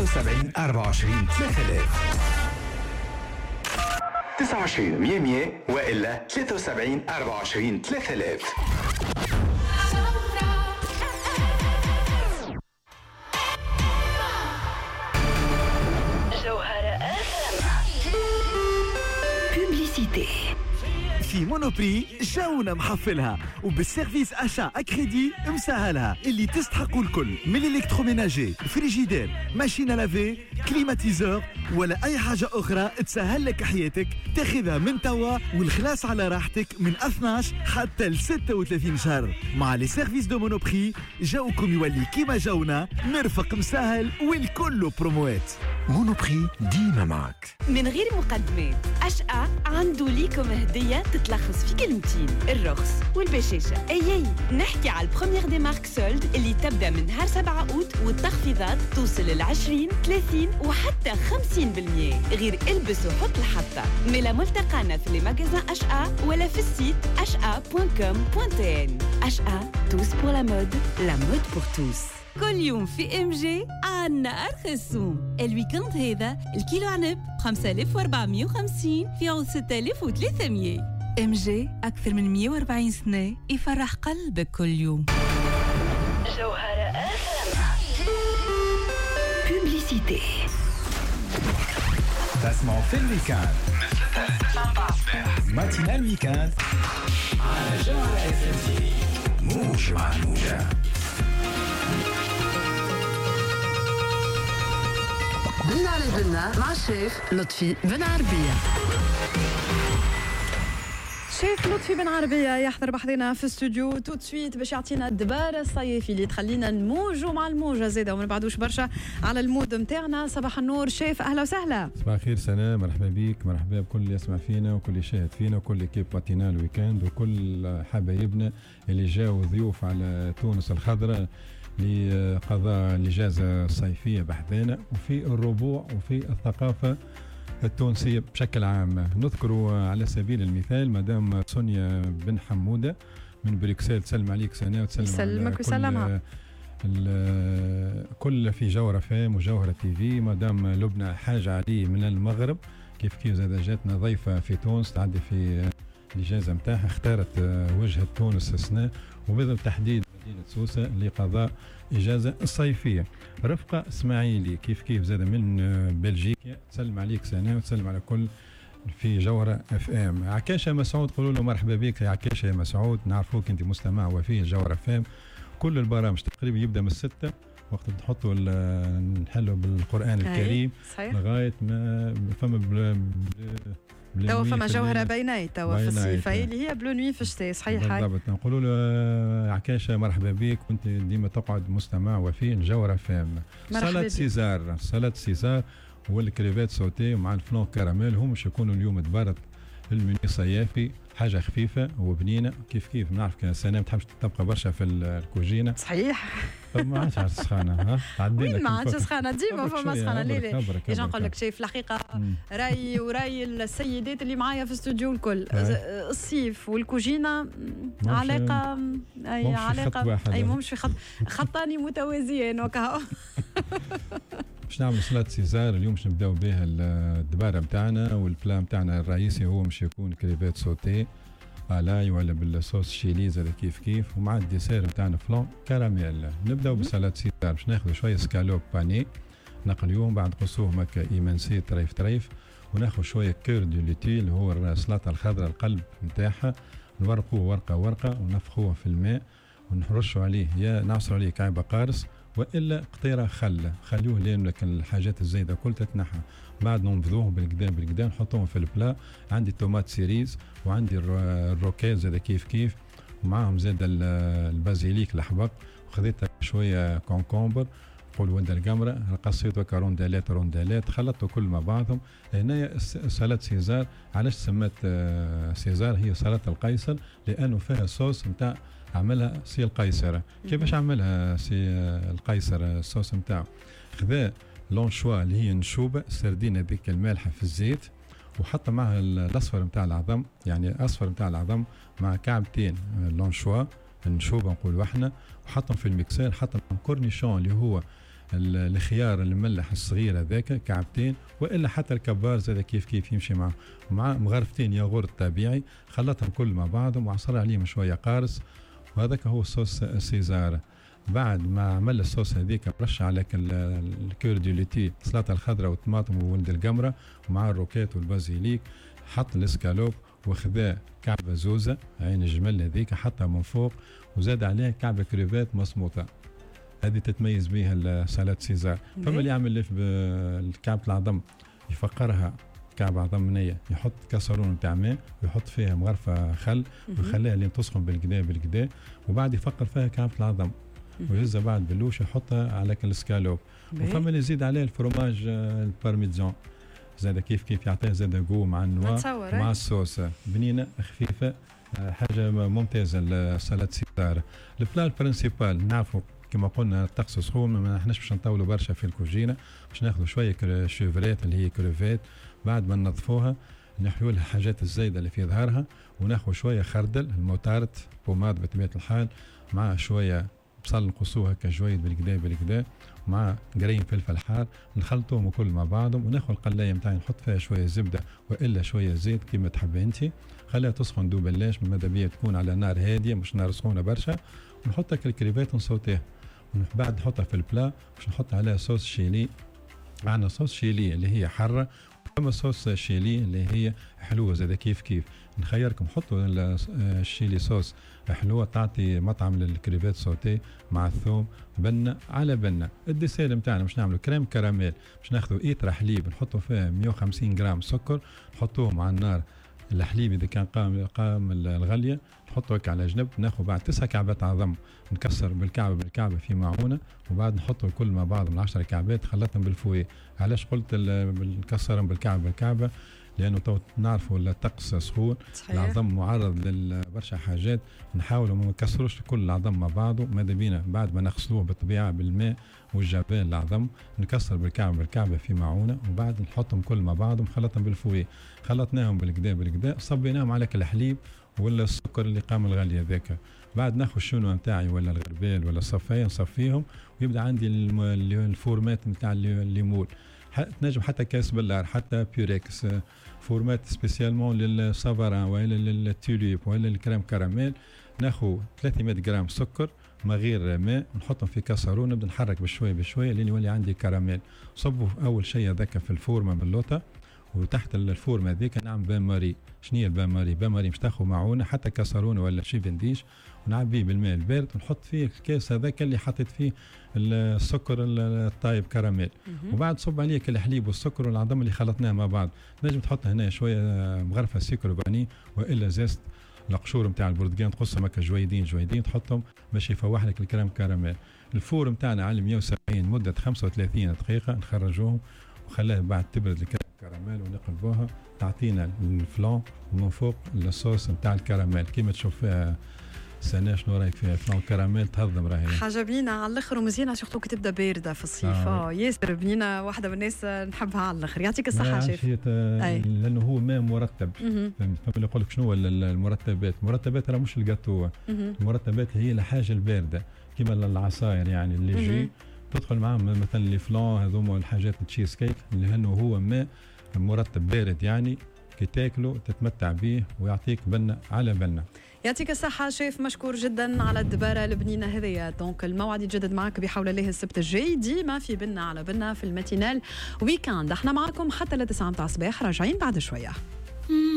73 24 3000 29 100 وإلا 73 24 3000. في مونوبري جاونا محفلها وبالسيرفيس أشا أكريدي مسهلها اللي تستحقوا الكل من الإلكتروميناجي فريجيدير ماشينة لافي كليماتيزور ولا أي حاجة أخرى تسهل لك حياتك تاخذها من توا والخلاص على راحتك من 12 حتى ل 36 شهر. مع لي سيرفيس دو مونوبري جاوكم يولي كيما جاونا مرفق مسهل والكل بروموات. مونوبري ديما معك. من غير مقدمات أشقى عنده ليكم هدية تتلخص في كلمتين: الرخص والبشاشة. أي نحكي على البروميير دي مارك سولد اللي تبدأ من نهار 7 أوت والتخفيضات توصل ل 20 30 وحتى 50%. غير البس وحط الحطة. ملا ملتقانا في المجازان أشقى ولا في السيت ashqa.com.tn. أشقى tous pour la mode pour tous. كل يوم في ام جي عنا ارخص سوم. الويكند هذا الكيلو عنب 5450 في عوض 6300. ام جي اكثر من 140 سنه يفرح قلبك كل يوم. جوهرة بوبليسيتي. تسمعوا في الويكند ماتينال الويكند على جوهرة اف ام. موج مع الموجة. بنا على بنا مع الشيف لطفي بن عربية. شيف لطفي بن عربية يحضر بحضنا في الاستوديو تو سويت باش يعطينا الدبارة الصيفي اللي تخلينا نموجوا مع الموجة زيادة وما نبعدوش برشا على المود متاعنا. صباح النور شيف، أهلا وسهلا. صباح الخير سنة، مرحبا بيك، مرحبا بكل اللي يسمع فينا وكل اللي يشاهد فينا وكل اكيب ماتينال ويكند وكل حبايبنا اللي جاوا ضيوف على تونس الخضراء لقضاء الإجازة الصيفية بحذانا وفي الربوع وفي الثقافة التونسية بشكل عام. نذكر على سبيل المثال مدام سونيا بن حمودة من بروكسل، تسلم عليك سنة وتسلم يسلمك ويسلمها كل في جوهرة فام وجوهرة تي في. مدام لبنى حاج علي من المغرب كيف زاد جاتنا ضيفة في تونس تعدي في الإجازة متاعها، اختارت وجهة تونس السنة وبالتحديد مدينة سوسة لقضاء إجازة الصيفية. رفقة اسماعيلي كيف زاد من بلجيكا، تسلم عليك سنة وتسلم على كل في جوهرة اف ام. عكاشة مسعود قولوا له مرحبا بك يا عكاشة يا مسعود، نعرفوك انت مستمع وفي جوهرة اف ام. كل البرامج تقريبا يبدا من 6 وقت نحطوا نحلوا بالقرآن الكريم لغاية ما فما توا فما جوهرة بيناي توا في الصيفي اللي هي بلو نوي في الشتاء. صحيح بالضبط. نقولوا له عكاشة مرحبا بك وانت ديما تقعد مستمع وفي جوهرة فام. سلطة سيزار والكريفات سوتي مع الفلون كراميل هم مش يكونوا اليوم تبارك المنيو صيافي، حاجة خفيفة وبنينة. كيف نعرف كان السنة ما تحبش تبقى برشا في الكوجينة. صحيح. ما عادش سخانة وين ما عادش سخانة، ديما فما سخانة. ليه يجي نقول لك شايف الحقيقة راي وراي السيدات اللي معايا في الاستوديو الكل الصيف والكوجينة علاقة أي مش في خطاني متوازيين وكهو. باش نعمل سلطة سيزار اليوم باش نبداو بها الدبارة متاعنا، والبلا متاعنا الرئيسي هو مش يكون كريفات سوتي الاي ولا بالصوص شيليز هذا كيف ومع الديسير متاعنا فلون كراميل. نبداو بسلطة سيزار باش ناخذ شوية سكالوب باني نقليوهم بعد قصوهم هكا ايمانسي طريف وناخذ شوية كير دو لوتيل هو السلطة الخضراء القلب نتاعها، نورقوه ورقة ونفخوه في الماء ونرشوا عليه يا نعصر عليه كعبة قارص والا قطيره خلوه لين لك الحاجات الزايده كل تتنحى. بعد ننفذوه بالقدام نحطوهم في البلا. عندي تومات سيريز وعندي الروكيز هذا كيف ومعاهم زاد البازيليك الحبق وخذيت شويه كونكومبر قول ولد القمره قصيت وكا روندالات خلطوا كل مع بعضهم. هنا سلطة سيزار علاش سمت سيزار هي سلطة القيصر لانه فيها صوص نتاع عملها سي القيصر. كيفاش عملها سي القيصر الصوص نتاعو؟ خذا لونشوا اللي هي نشوبه سردينه بك المالحه في الزيت وحط معها الاصفر نتاع العظم، يعني اصفر نتاع العظم مع كعبتين لونشوا النشوبه نقولوا احنا، وحطهم في الميكسير. حط كورنيشون اللي هو الخيار المملح الصغير هذاك كعبتين، والا حتى الكبار زاد كيف يمشي معه، ومع مغرفتين ياغورت طبيعي خلطهم كل مع بعضهم وعصر عليهم شويه قارص، وهذاك هو الصوص سيزار. بعد ما عمل الصوص هذيك رش عليك الكور دي ليتي، السلطه الخضراء والطماطم وولد القمره ومع الروكات والبازيليك، حط الاسكالوب وخذا كعبه زوزه عين الجمل هذيك حطها من فوق، وزاد عليها كعبه كريفات مصموطه، هذه تتميز بها السلطه سيزار. فما اللي يعمل لف بالكعبه العظم يفقرها كعبة عظمنية، يحط كسرون نتاع ماء ويحط فيها مغرفة خل ويخليها اللي تسخن بالكدا وبعد يفقر فيها كعبة العظم ويهزها بعد باللوش يحطها على الاسكالوب. وفما اللي يزيد عليه الفرماج البارميزان زاد كيف يعطيه زاد جو مع النوا مع الصوص، بنينة خفيفة، حاجة ممتازة السلطة سيزار. البلا البرنسيبال نعرفوا كما قلنا الطقس سخون، ما احناش باش نطولوا برشا في الكوجينه، باش ناخذوا شويه شوفريت اللي هي كروفيت، بعد ما ننظفوها نحيوا لها الحاجات الزايده اللي في ظهرها، وناخذ شويه خردل الموتارد بوماد بطبيعه الحال، مع شويه بصل نقصوه هكا جويد بالكدا مع قرين فلفل حار، نخلطوهم كل مع بعضهم، وناخذ القلايه نتاعي نحط فيها شويه زبده والا شويه زيت كما تحبي انت، خليها تسخن دوبلاش، ماذا بيا تكون على نار هاديه مش نار سخونه برشا، ونحط الكريفات ونصوتيه، وبعد نحطها في البلا باش نحط عليها صوص شيلي. عندنا صوص شيلي اللي هي حره، وما صوص شيلي اللي هي حلوه زاد كيف نخيركم حطوا الشيلي صوص حلوه تعطي مطعم للكريفات صوتيه مع الثوم بنه على بنه. الديسير نتاعنا باش نعملوا كريم كراميل، باش ناخذوا ايترا حليب نحطوا فيها 150 جرام سكر، نحطوهم على النار، الحليب اذا كان قام الغليه نحطه هيك على جنب، ناخذ بعد 9 كعبات عظم نكسر بالكعبه في معونه، وبعد نحطوا الكل مع بعض من 10 كعبات خلطهم بالفويه. علاش قلت نكسرهم بالكعبه؟ لانه تو نعرفوا الطقس سخون، العظم معرض لبرشا حاجات، نحاولوا ما نكسروش كل العظم مع بعضه، ماذا بينا بعد ما نغسلوه بالطبيعه بالماء والجبال العظم نكسر بالكعبه في معونه، وبعد نحطهم كل مع بعضهم نخلطهم بالفويه. خلطناهم بالكدا صبيناهم على الحليب ولا السكر اللي قام الغلي هذاك، بعد ناخذ الشونو نتاعي ولا الغربال ولا الصفايه نصفيهم، ويبدا عندي الفورمات نتاع الليمون، تنجم حتى كاس بلار حتى بيوريكس، فورمات سبيسيالمون للسافاران ولا للتوليب ولا الكريم كراميل. ناخذ 300 جرام سكر من غير ماء ونحطهم في كاسرون، نبدا نحرك بشويه لين يولي عندي كراميل. صبوا اول شيء هذاك في الفورمه باللوطه، وتحت الفورمه هذيك نعمل بان ماري. شنو هي البان ماري؟ بان ماري مش تاخذ معونه حتى كاسرونه ولا شي بنديش، ونعبيه بالماء البارد ونحط فيه الكاس هذاك اللي حطيت فيه السكر الطايب كراميل، وبعد صب عليه الحليب والسكر والعظم اللي خلطناه مع بعض. نجم تحط هنا شويه مغرفه سكر فاني والا زيست القشور نتاع البرتقال، تقصهم هكا جويدين تحطهم باش يفوح لك الكريم كراميل. الفور نتاعنا على 170 مده 35 دقيقه، نخرجوهم وخليها بعد تبرد الكريم كراميل ونقلبوها، تعطينا الفلان ومن فوق الصوص نتاع الكراميل كيما تشوف فيها. سنة شنو رايك فيها فلان كراميل؟ تهضم راهي حاجه بنينه على الاخر ومزيانه، سورتو كي تبدا بارده في الصيف. ياسر بنينه، واحده من الناس نحبها على الاخر. يعطيك الصحه شيف. لانه هو ماء مرتب، فهمت يقول لك شنو المرتبات راه مش الجاتو، المرتبات هي الحاجه البارده كيما العصاير يعني اللي يجي تدخل معاهم مثلا لي فلان هذوما الحاجات التشيز كيك، لانه هو ماء مرتب بارد يعني كي تاكله تتمتع به ويعطيك بنه على بنه. يعطيك الصحة شيف، مشكور جدا على الدبارة البنينة هذيا. دونك الموعد يتجدد معك بحول الله السبت الجاي، ديما في بنة على بنة في الماتينال ويكاند. احنا معكم حتى ل 9 متاع الصباح، راجعين بعد شوية.